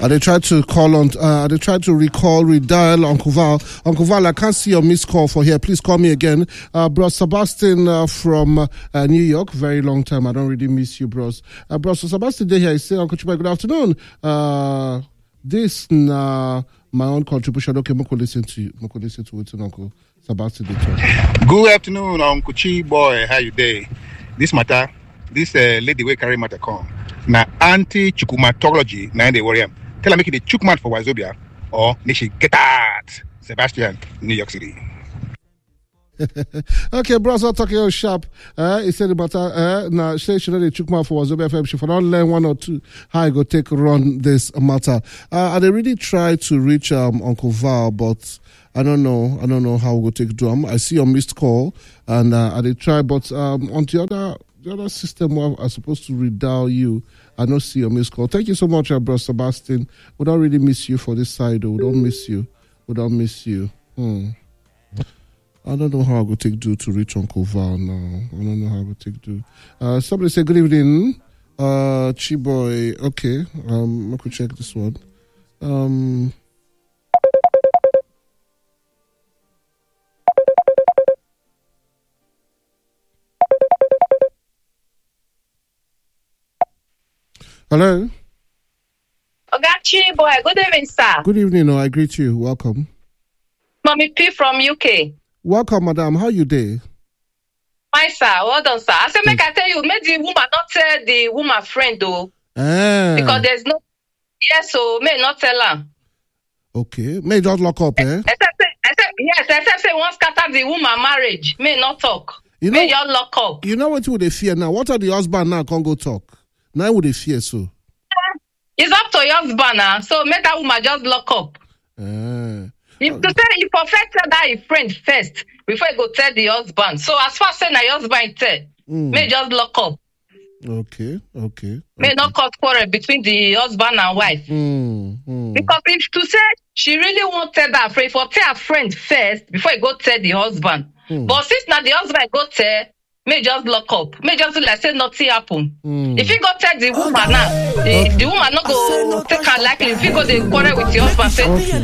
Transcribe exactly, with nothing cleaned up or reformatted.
I they try to call on. Uh, they try to recall, redial Uncle Val. Uncle Val, I can't see your missed call for here. Please call me again, uh, bro. Sebastian uh, from uh, New York. Very long time. I don't really miss you, bros. Uh, bro, so Sebastian day here. I say, Uncle Chibai, good afternoon. Uh, this na my own contribution. Okay, Moko listen to you. Moko listen to it, Uncle Sebastian day. Good afternoon, Uncle Chi boy. How you day? This matter, this uh, lady wey carry matter come. Na anti-chukumatology, na they worry. Tell her make it a chukmat for Wazobia, or they should get out. Sebastian, New York City. Okay, bro, so talking about sharp. Uh, he said about uh, now say she the chukmat for Wazobia F M. She for not learn one or two how I go take run this matter. Uh, and they really try to reach um Uncle Val, but I don't know. I don't know how we go take drum. I see your missed call, and uh, I they try, but um on the other. The other system where I'm supposed to redial you, I don't see your missed call. Thank you so much, uh, bro, Sebastian. We don't really miss you for this side, though. We don't miss you. We don't miss you. Hmm. I don't know how I will take do to reach Uncle Val now. I don't know how I will take do. Uh, somebody say good evening, uh, Chiboy. Okay, um, I could check this one. Um. Hello. Ogachi boy, good evening, sir. Good evening. Oh, I greet you. Welcome. Mommy P from U K. Welcome, madam. How you day? Fine, sir. Well done, sir. I said, make I tell you, make the woman not tell the woman friend, though. Ah. Because there's no. Yes, so may not tell her. Okay. May just lock up, eh? Except, except, yes, except say once scatter the woman marriage, may not talk. You know, may just lock up. You know what would they fear now? What are the husband now can't go talk? Now would they fear so? It's up to your husband now. So make that woman just lock up. Uh, if to say you perfect that friend first before you go tell the husband. So as far as saying your husband tell, mm. may just lock up. Okay, okay. May okay. not cause quarrel between the husband and wife. Mm, mm. Because if to say she really won't tell that friend, for tell her friend first before you go tell the husband. Mm. But since now the husband go tell, may just lock up. May just like say nothing happen. Mm. If you go tell the woman now, the, the woman not go take her likely. If you go the quarrel with your husband, say, okay.